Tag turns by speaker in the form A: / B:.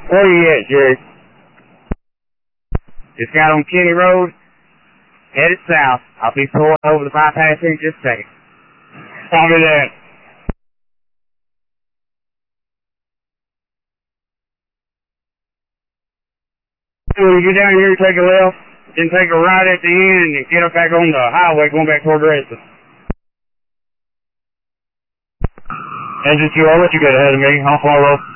A: Where you at, Jerry? Just got on Kenny Road, headed south. I'll be pulling over the bypass here in just a second. Copy that. When you get down here, take a left, then take a right at the end and get up back on the highway going back toward Dresden.
B: Engine 2, I'll let you get ahead of me. I'll follow.